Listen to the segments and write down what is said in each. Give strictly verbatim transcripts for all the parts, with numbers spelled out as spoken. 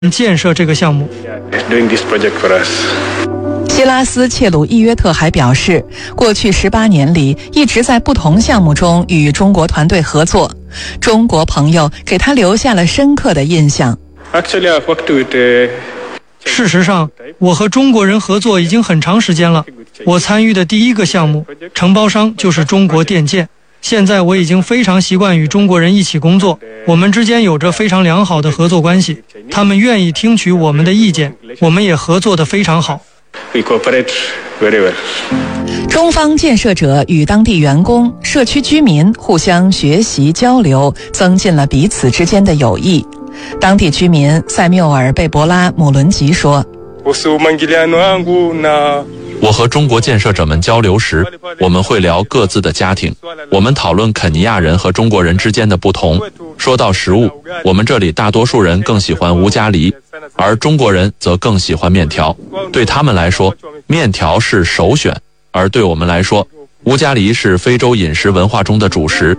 建设这个项目。 希拉斯切鲁伊约特还表示，过去十八年里一直在不同项目中与中国团队合作，中国朋友给他留下了深刻的印象。 事实上，我和中国人合作已经很长时间了。我参与的第一个项目，承包商就是中国电建。现在我已经非常习惯与中国人一起工作，我们之间有着非常良好的合作关系，他们愿意听取我们的意见，我们也合作得非常好。 中方建设者与当地员工、社区居民互相学习交流，增进了彼此之间的友谊。当地居民塞缪尔·贝博拉·姆伦吉说， 我和中国建设者们交流时，我们会聊各自的家庭，我们讨论肯尼亚人和中国人之间的不同。说到食物，我们这里大多数人更喜欢乌加里，而中国人则更喜欢面条。对他们来说，面条是首选，而对我们来说，乌加里是非洲饮食文化中的主食。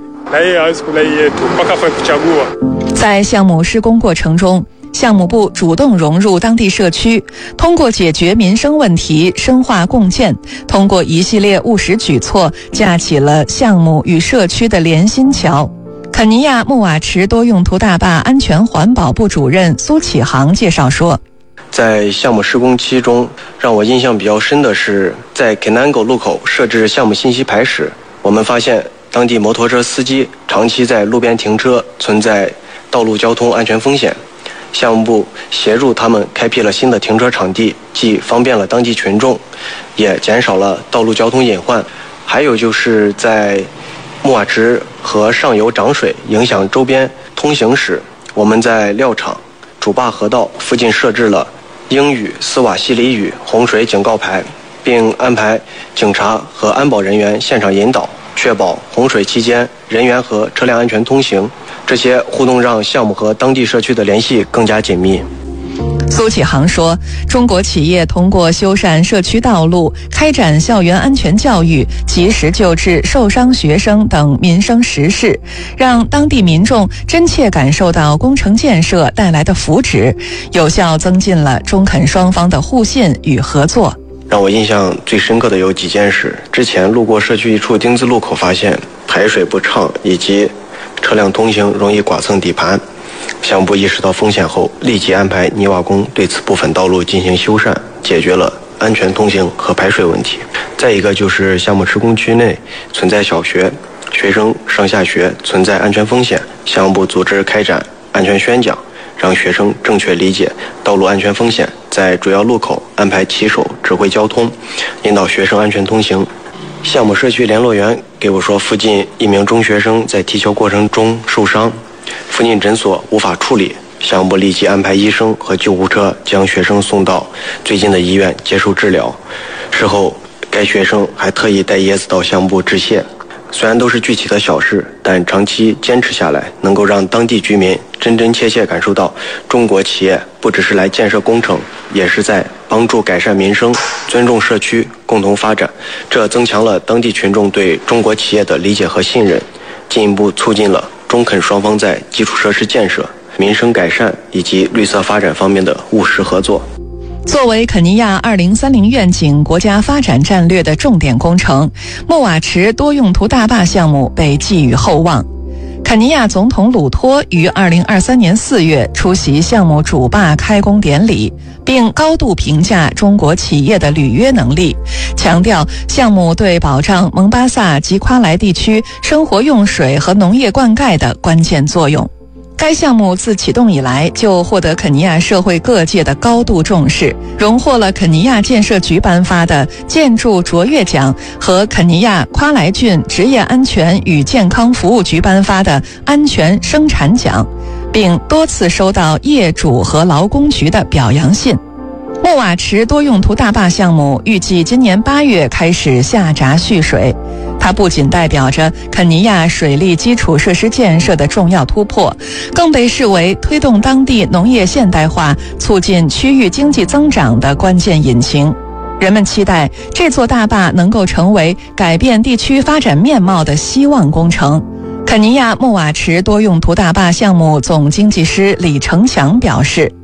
在项目施工过程中，项目部主动融入当地社区，通过解决民生问题深化共建，通过一系列务实举措架起了项目与社区的连心桥。肯尼亚穆瓦池多用途大坝安全环保部主任苏启航介绍说， 在项目施工期中，让我印象比较深的是在 Kenango 路口设置项目信息牌时，我们发现当地摩托车司机长期在路边停车，存在道路交通安全风险。项目部协助他们开辟了新的停车场地，既方便了当地群众，也减少了道路交通隐患。还有就是在穆瓦池河上游涨水影响周边通行时，我们在料场、主坝河道附近设置了英语、斯瓦希里语洪水警告牌，并安排警察和安保人员现场引导，确保洪水期间人员和车辆安全通行。这些互动让项目和当地社区的联系更加紧密。 苏启航说，中国企业通过修缮社区道路、开展校园安全教育、及时救治受伤学生等民生实事，让当地民众真切感受到工程建设带来的福祉，有效增进了中肯双方的互信与合作。 让我印象最深刻的有几件事。之前路过社区一处丁字路口，发现排水不畅以及车辆通行容易剐蹭底盘。项目部意识到风险后，立即安排泥瓦工对此部分道路进行修缮，解决了安全通行和排水问题。再一个就是项目施工区内存在小学，学生上下学存在安全风险，项目部组织开展安全宣讲，让学生正确理解道路安全风险，在主要路口安排骑手指挥交通，引导学生安全通行。项目社区联络员给我说，附近一名中学生在踢球过程中受伤，附近诊所无法处理，项目部立即安排医生和救护车将学生送到最近的医院接受治疗。事后该学生还特意带椰子到项目部致谢。虽然都是具体的小事，但长期坚持下来，能够让当地居民真真切切感受到中国企业不只是来建设工程，也是在帮助改善民生、尊重社区、共同发展。这增强了当地群众对中国企业的理解和信任，进一步促进了中肯双方在基础设施建设、民生改善以及绿色发展方面的务实合作。 作为肯尼亚二零三零愿景国家发展战略的重点工程，穆瓦池多用途大坝项目被寄予厚望。肯尼亚总统鲁托于二零二三年四月出席项目主坝开工典礼，并高度评价中国企业的履约能力，强调项目对保障蒙巴萨及夸莱地区生活用水和农业灌溉的关键作用。该项目自启动以来就获得肯尼亚社会各界的高度重视，荣获了肯尼亚建设局颁发的建筑卓越奖和肯尼亚夸莱郡职业安全与健康服务局颁发的安全生产奖，并多次收到业主和劳工局的表扬信。穆瓦池多用途大坝项目预计今年八月开始下闸蓄水，它不仅代表着肯尼亚水利基础设施建设的重要突破，更被视为推动当地农业现代化、促进区域经济增长的关键引擎。人们期待这座大坝能够成为改变地区发展面貌的希望工程。肯尼亚穆瓦池多用途大坝项目总经济师李成强表示，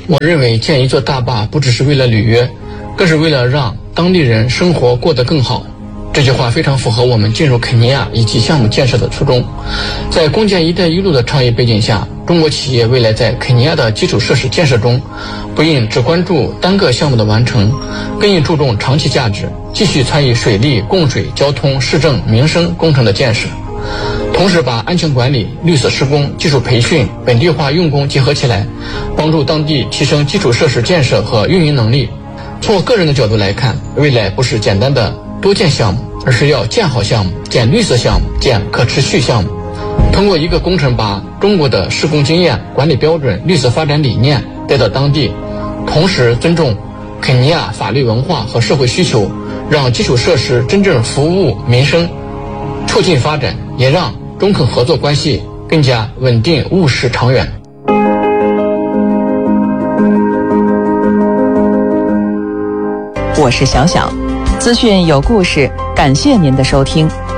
我认为建一座大坝不只是为了履约，更是为了让当地人生活过得更好。这句话非常符合我们进入肯尼亚以及项目建设的初衷。在共建“一带一路”的倡议背景下，中国企业未来在肯尼亚的基础设施建设中，不应只关注单个项目的完成，更应注重长期价值，继续参与水利、供水、交通、市政、民生工程的建设。同时把安全管理、绿色施工、技术培训、本地化用工结合起来，帮助当地提升基础设施建设和运营能力。从我个人的角度来看，未来不是简单的多建项目，而是要建好项目、建绿色项目、建可持续项目。通过一个工程把中国的施工经验、管理标准、绿色发展理念带到当地，同时尊重肯尼亚法律文化和社会需求，让基础设施真正服务民生，促进发展，也让中肯合作关系更加稳定、务实、长远。 我是小小，资讯有故事，感谢您的收听。